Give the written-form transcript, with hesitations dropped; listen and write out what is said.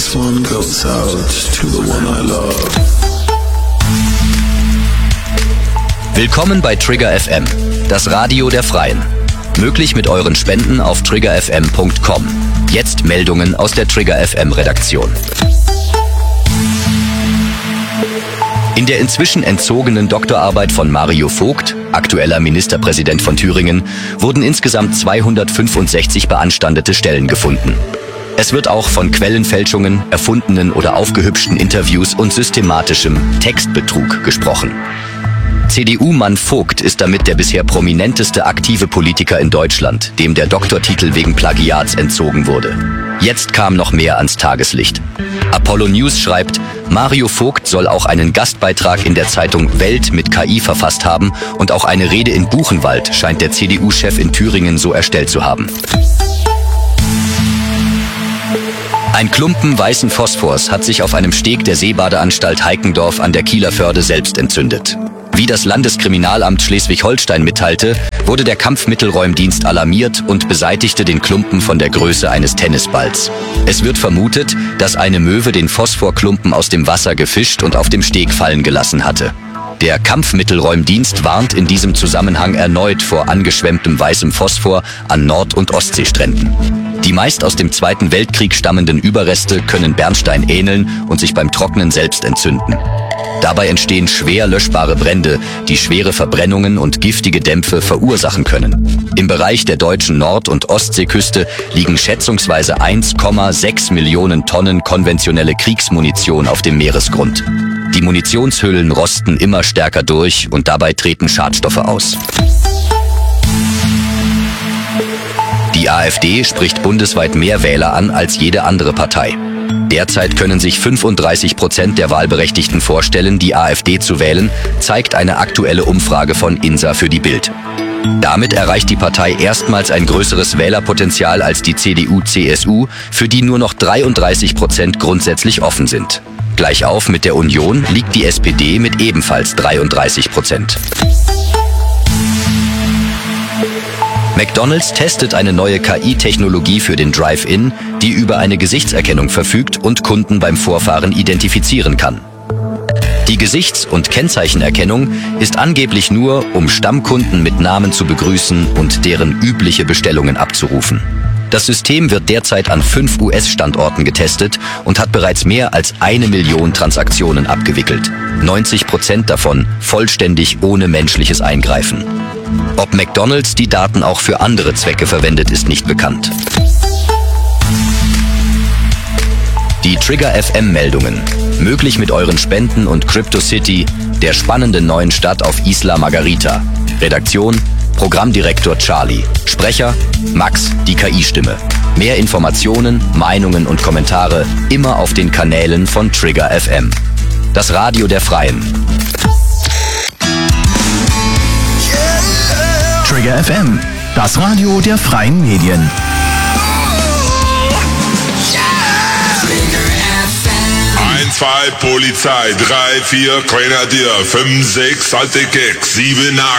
This one goes out to the one I love. Willkommen bei Trigger FM, das Radio der Freien. Möglich mit euren Spenden auf triggerfm.com. Jetzt Meldungen aus der Trigger FM Redaktion. In der inzwischen entzogenen Doktorarbeit von Mario Vogt, aktueller Ministerpräsident von Thüringen, wurden insgesamt 265 beanstandete Stellen gefunden. Es wird auch von Quellenfälschungen, erfundenen oder aufgehübschten Interviews und systematischem Textbetrug gesprochen. CDU-Mann Vogt ist damit der bisher prominenteste aktive Politiker in Deutschland, dem der Doktortitel wegen Plagiats entzogen wurde. Jetzt kam noch mehr ans Tageslicht. Apollo News schreibt, Mario Vogt soll auch einen Gastbeitrag in der Zeitung Welt mit KI verfasst haben und auch eine Rede in Buchenwald scheint der CDU-Chef in Thüringen so erstellt zu haben. Ein Klumpen weißen Phosphors hat sich auf einem Steg der Seebadeanstalt Heikendorf an der Kieler Förde selbst entzündet. Wie das Landeskriminalamt Schleswig-Holstein mitteilte, wurde der Kampfmittelräumdienst alarmiert und beseitigte den Klumpen von der Größe eines Tennisballs. Es wird vermutet, dass eine Möwe den Phosphorklumpen aus dem Wasser gefischt und auf dem Steg fallen gelassen hatte. Der Kampfmittelräumdienst warnt in diesem Zusammenhang erneut vor angeschwemmtem weißem Phosphor an Nord- und Ostseestränden. Die meist aus dem Zweiten Weltkrieg stammenden Überreste können Bernstein ähneln und sich beim Trocknen selbst entzünden. Dabei entstehen schwer löschbare Brände, die schwere Verbrennungen und giftige Dämpfe verursachen können. Im Bereich der deutschen Nord- und Ostseeküste liegen schätzungsweise 1,6 Millionen Tonnen konventionelle Kriegsmunition auf dem Meeresgrund. Die Munitionshüllen rosten immer stärker durch und dabei treten Schadstoffe aus. Die AfD spricht bundesweit mehr Wähler an als jede andere Partei. Derzeit können sich 35% der Wahlberechtigten vorstellen, die AfD zu wählen, zeigt eine aktuelle Umfrage von INSA für die Bild. Damit erreicht die Partei erstmals ein größeres Wählerpotenzial als die CDU/CSU, für die nur noch 33% grundsätzlich offen sind. Gleichauf mit der Union liegt die SPD mit ebenfalls 33%. McDonald's testet eine neue KI-Technologie für den Drive-In, die über eine Gesichtserkennung verfügt und Kunden beim Vorfahren identifizieren kann. Die Gesichts- und Kennzeichenerkennung ist angeblich nur, um Stammkunden mit Namen zu begrüßen und deren übliche Bestellungen abzurufen. Das System wird derzeit an 5 US-Standorten getestet und hat bereits mehr als 1 Million Transaktionen abgewickelt. 90% davon vollständig ohne menschliches Eingreifen. Ob McDonald's die Daten auch für andere Zwecke verwendet, ist nicht bekannt. Die Trigger FM Meldungen. Möglich mit euren Spenden und CryptoCity, der spannenden neuen Stadt auf Isla Margarita. Redaktion Programmdirektor Charlie. Sprecher Max, die KI-Stimme. Mehr Informationen, Meinungen und Kommentare immer auf den Kanälen von Trigger FM. Das Radio der Freien. Trigger FM, das Radio der freien Medien. 1, 2 Polizei, 3, 4 Grenadier, 5, 6 alte Keks, 7, 8